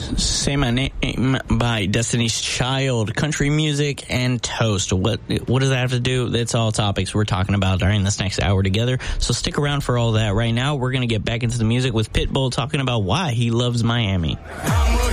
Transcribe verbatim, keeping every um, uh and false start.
Say My Name by Destiny's Child, country music, and toast. What what does that have to do? It's all topics we're talking about during this next hour together. So stick around for all that. Right now, we're going to get back into the music with Pitbull talking about why he loves Miami. I'm